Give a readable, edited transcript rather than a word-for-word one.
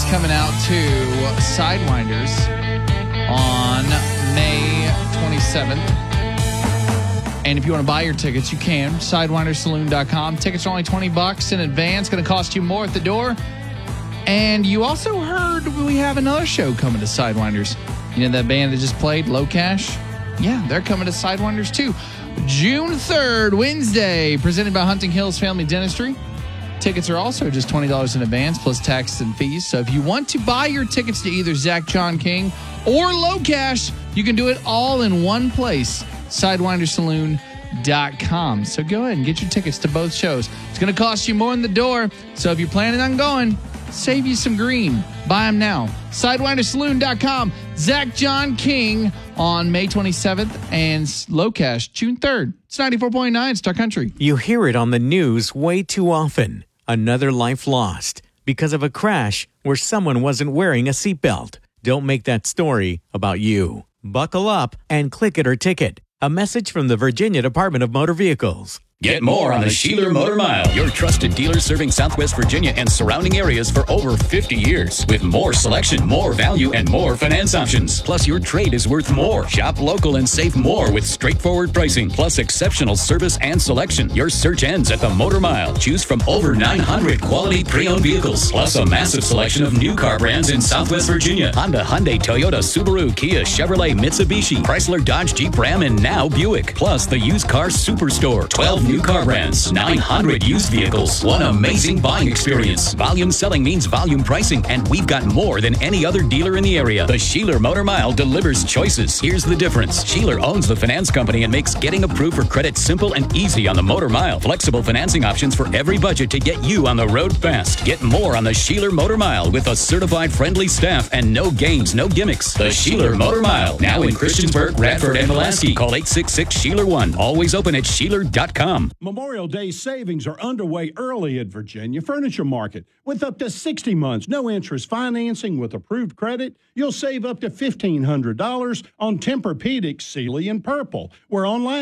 coming out to Sidewinders on May 27th. And if you want to buy your tickets, you can. Sidewindersaloon.com. Tickets are only $20 in advance. Going to cost you more at the door. And you also heard we have another show coming to Sidewinders. You know that band that just played, Low Cash? Yeah, they're coming to Sidewinders too. June 3rd, Wednesday, presented by Hunting Hills Family Dentistry. Tickets are also just $20 in advance, plus taxes and fees. So if you want to buy your tickets to either Zach John King or Low Cash, you can do it all in one place, SidewindersSaloon.com. So go ahead and get your tickets to both shows. It's going to cost you more in the door, so if you're planning on going, save you some green. Buy them now. SidewindersSaloon.com. Zach John King on May 27th and Low Cash June 3rd. It's 94.9 Star Country. You hear it on the news way too often. Another life lost because of a crash where someone wasn't wearing a seatbelt. Don't make that story about you. Buckle up and click it or ticket. A message from the Virginia Department of Motor Vehicles. Get more on the Sheeler Motor Mile, your trusted dealer serving Southwest Virginia and surrounding areas for over 50 years. With more selection, more value, and more finance options. Plus, your trade is worth more. Shop local and save more with straightforward pricing, plus exceptional service and selection. Your search ends at the Motor Mile. Choose from over 900 quality pre-owned vehicles, plus a massive selection of new car brands in Southwest Virginia. Honda, Hyundai, Toyota, Subaru, Kia, Chevrolet, Mitsubishi, Chrysler, Dodge, Jeep, Ram, and now Buick. Plus, the used car superstore. 12 new car brands, 900 used vehicles, one amazing buying experience. Volume selling means volume pricing, and we've got more than any other dealer in the area. The Sheeler Motor Mile delivers choices. Here's the difference. Sheeler owns the finance company and makes getting approved for credit simple and easy on the Motor Mile. Flexible financing options for every budget to get you on the road fast. Get more on the Sheeler Motor Mile with a certified friendly staff and no games, no gimmicks. The Sheeler Motor Mile, now in Christiansburg, Radford, and Pulaski. Call 866-SHEELER1. Always open at Sheeler.com. Memorial Day savings are underway early at Virginia Furniture Market. With up to 60 months, no interest financing with approved credit, you'll save up to $1,500 on Tempur-Pedic, Sealy, and Purple. We're online